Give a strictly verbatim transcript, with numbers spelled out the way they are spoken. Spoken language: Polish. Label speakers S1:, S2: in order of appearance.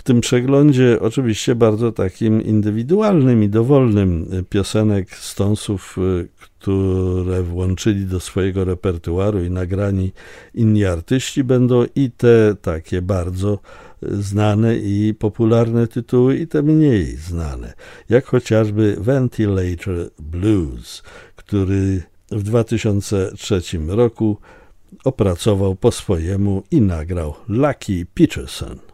S1: tym przeglądzie oczywiście bardzo takim indywidualnym i dowolnym piosenek Stonesów, które włączyli do swojego repertuaru i nagrani inni artyści, będą i te takie bardzo znane i popularne tytuły, i te mniej znane, jak chociażby Ventilator Blues, który w dwa tysiące trzecim roku opracował po swojemu i nagrał Lucky Peterson.